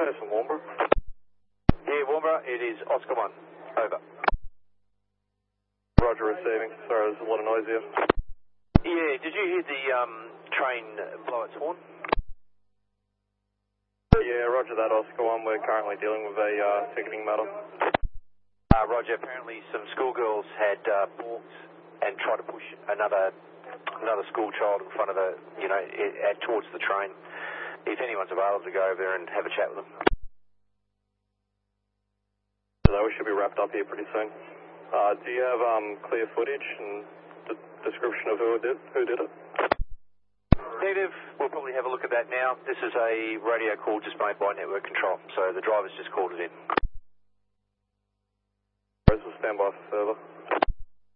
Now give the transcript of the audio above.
Chase from Warnbro. Yeah, Warnbro, it is Oscar 1. Over. Roger, receiving. Sorry, there's a lot of noise here. Yeah, did you hear the train blow its horn? Yeah, roger that, Oscar 1. We're currently dealing with a ticketing matter. Roger, apparently some schoolgirls had balked and tried to push another school child in front of towards the train. If anyone's available to go over there and have a chat with them. So we should be wrapped up here pretty soon. Do you have clear footage and the description of who did it? Negative, we'll probably have a look at that now. This is a radio call just made by network control, so the driver's just called it in. We'll stand by for further.